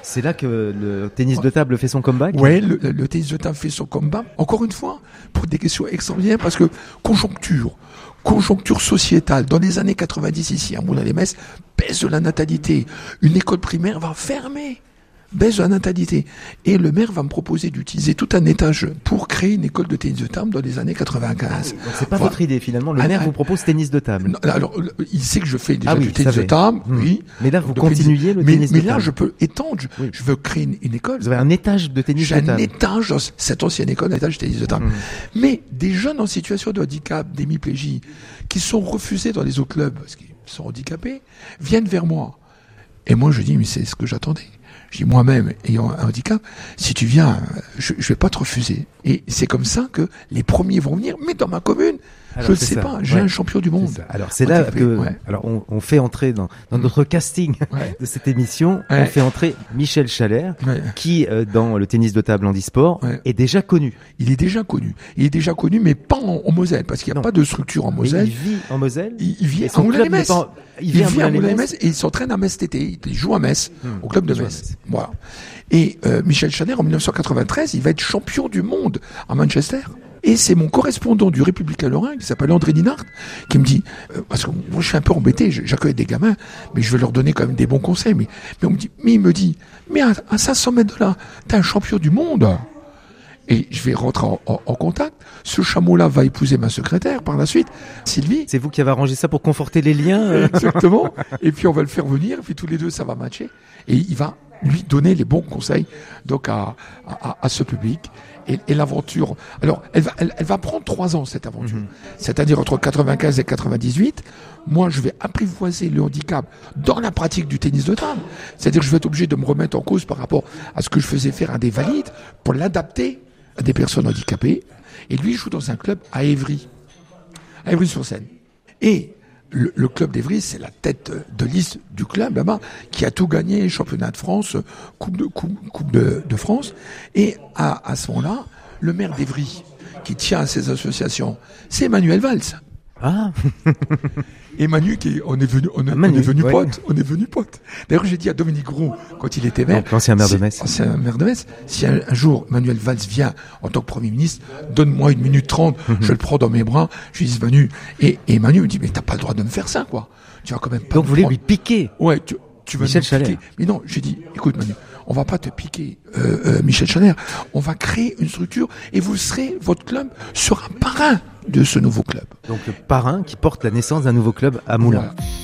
C'est là que le tennis de table fait son comeback. Ouais, le tennis de table fait son comeback. Encore une fois, pour des questions extraordinaires, parce que conjoncture sociétale, dans les années 90 ici, à Moulins-les-Metz, baisse de la natalité. Une école primaire va fermer. Baisse de la natalité. Et le maire va me proposer d'utiliser tout un étage pour créer une école de tennis de table dans les années 95. Donc c'est pas votre idée finalement. Le maire vous propose tennis de table. Non, alors, il sait que je fais déjà du tennis de table, oui. Mais là, vous continuez le tennis de table. Mais là, je peux étendre. Je veux créer une école. Vous avez un étage de tennis de table. J'ai un étage dans cette ancienne école, un étage de tennis de table. Mais des jeunes en situation de handicap, d'hémiplégie, qui sont refusés dans les autres clubs parce qu'ils sont handicapés, viennent vers moi. Et moi, je dis, mais c'est ce que j'attendais. Je dis, moi-même, ayant un handicap, si tu viens, je vais pas te refuser. Et c'est comme ça que les premiers vont venir. Mais dans ma commune, je ne sais pas, j'ai un champion du monde. Alors c'est là que, alors on fait entrer dans notre casting de cette émission, on fait entrer Michel Chalère, qui dans le tennis de table handisport est déjà connu. Il est déjà connu, mais pas en Moselle, parce qu'il n'y a pas de structure en Moselle. Mais il vit en Moselle. Il vit à Moulins-les-Metz. Il vit à Moulins-les-Metz et il s'entraîne à Metz cet été. Il joue à Metz, au club de Metz. Voilà. Et Michel Chalère, en 1993, il va être champion du monde à Manchester. Et c'est mon correspondant du Républicain Lorrain, qui s'appelle André Linhart, qui me dit, parce que moi je suis un peu embêté, j'accueille des gamins, mais je vais leur donner quand même des bons conseils. Mais il me dit, mais à 500 mètres de là, t'es un champion du monde. Et je vais rentrer en contact. Ce chameau-là va épouser ma secrétaire par la suite, Sylvie. C'est vous qui avez arrangé ça pour conforter les liens. Exactement. Et puis on va le faire venir, puis tous les deux ça va matcher. Et il va lui donner les bons conseils donc à ce public. Et l'aventure, alors elle va prendre 3 ans cette aventure, c'est-à-dire entre 95 et 98. Moi, je vais apprivoiser le handicap dans la pratique du tennis de table. C'est-à-dire que je vais être obligé de me remettre en cause par rapport à ce que je faisais faire à des valides pour l'adapter à des personnes handicapées. Et lui, il joue dans un club à Évry-sur-Seine. Et le club d'Évry, c'est la tête de liste du club là-bas, qui a tout gagné, championnat de France, coupe de France. Et à ce moment-là, le maire d'Évry, qui tient à ces associations, c'est Emmanuel Valls. Ah. Et Manu, on est venu potes. D'ailleurs, j'ai dit à Dominique Roux, quand il était maire. L'ancien maire de Metz. Ancien maire de Metz. Si un jour, Manuel Valls vient en tant que Premier ministre, donne-moi 1 minute 30, je le prends dans mes bras, je lui dis Manu. Et Manu me dit, mais t'as pas le droit de me faire ça, quoi. Tu vas quand même pas. Donc, vous voulez lui piquer? Ouais, tu vas Michel me piquer. Chalère. Mais non, j'ai dit, écoute, Manu, on va pas te piquer, Michel Chalère. On va créer une structure et votre club sera parrain de ce nouveau club. Donc le parrain qui porte la naissance d'un nouveau club à Moulins. Voilà.